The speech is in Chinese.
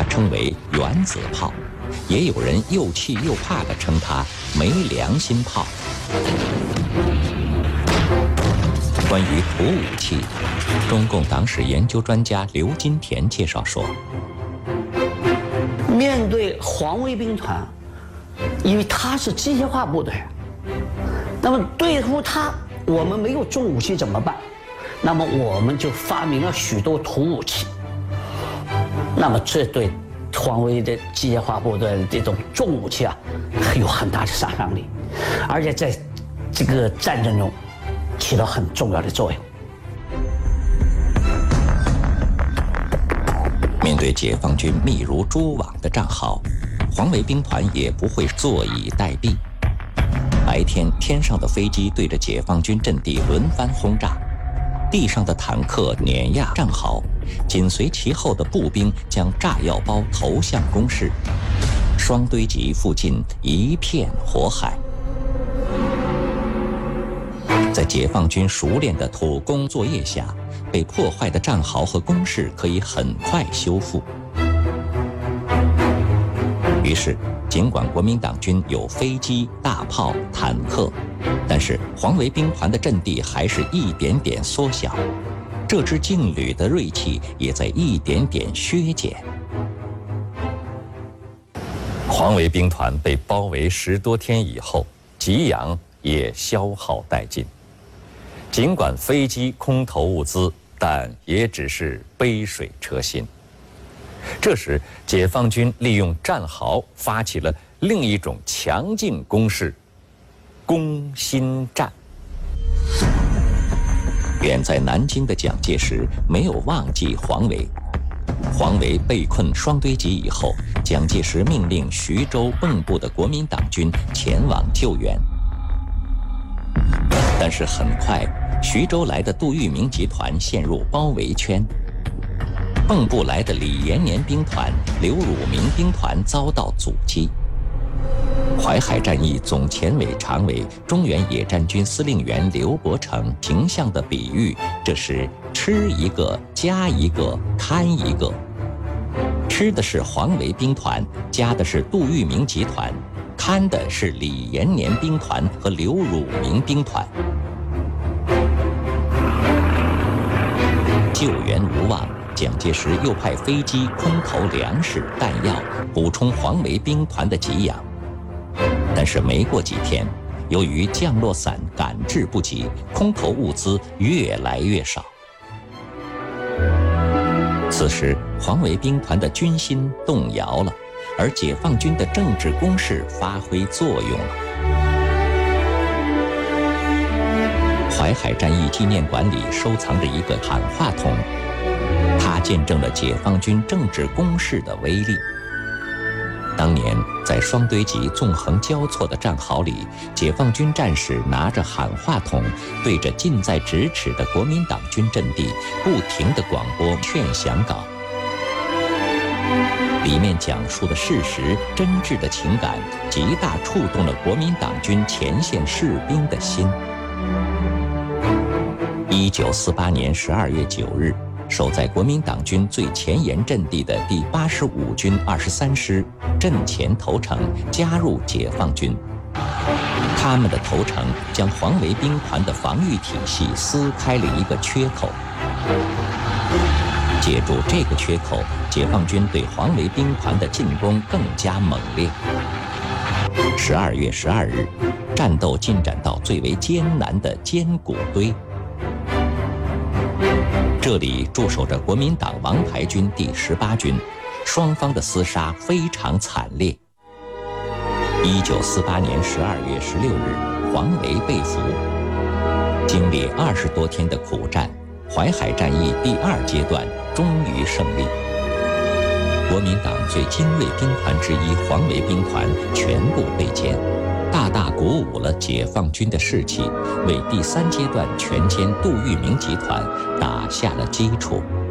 它称为原子炮，也有人又气又怕地称它没良心炮。关于土武器，中共党史研究专家刘金田介绍说， 面对黄卫兵团，因为它是机械化部队，那么对付它，我们没有重武器怎么办？那么我们就发明了许多土武器。那么这对黄卫的机械化部队的这种重武器啊，有很大的杀伤力，而且在这个战争中起到很重要的作用。 面对解放军密如蛛网的战壕，黄卫兵团也不会坐以待毙。白天，天上的飞机对着解放军阵地轮番轰炸，地上的坦克碾压战壕，紧随其后的步兵将炸药包投向工事，双堆集附近一片火海。在解放军熟练的土工作业下，被破坏的战壕和工事可以很快修复。于是，尽管国民党军有飞机、大炮、坦克，但是黄卫兵团的阵地还是一点点缩小，这支劲旅的锐气也在一点点削减。黄卫兵团被包围10多天以后，给养也消耗殆尽。尽管飞机空投物资，但也只是杯水车薪。这时，解放军利用战壕发起了另一种强劲攻势——攻心战。远在南京的蒋介石没有忘记黄维。黄维被困双堆集以后，蒋介石命令徐州蚌埠的国民党军前往救援。但是很快，徐州来的杜聿明集团陷入包围圈，蚌埠来的李延年兵团、刘汝明兵团遭到阻击。淮海战役总前委常委、中原野战军司令员刘伯承形象地比喻，这是吃一个加一个看一个，吃的是黄维兵团，加的是杜聿明集团，看的是李延年兵团和刘汝明兵团。救援无望，蒋介石又派飞机空投粮食弹药，补充黄维兵团的给养。但是没过几天，由于降落伞赶制不及，空投物资越来越少。此时，黄维兵团的军心动摇了，而解放军的政治攻势发挥作用了。淮海战役纪念馆里收藏着一个喊话筒，它见证了解放军政治攻势的威力。当年在双堆集纵横交错的战壕里，解放军战士拿着喊话筒，对着近在咫尺的国民党军阵地不停地广播劝降稿。里面讲述的事实、真挚的情感，极大触动了国民党军前线士兵的心。1948年12月9日，守在国民党军最前沿阵地的第85军23师阵前投诚，加入解放军。他们的投诚将黄维兵团的防御体系撕开了一个缺口。借助这个缺口，解放军对黄维兵团的进攻更加猛烈。12月12日，战斗进展到最为艰难的尖谷堆。这里驻守着国民党王牌军第18军，双方的厮杀非常惨烈。1948年12月16日，黄维被俘。经历20多天的苦战，淮海战役第2阶段终于胜利。国民党最精锐兵团之一黄维兵团全部被歼，大大鼓舞了解放军的士气，为第3阶段全歼杜聿明集团打下了基础。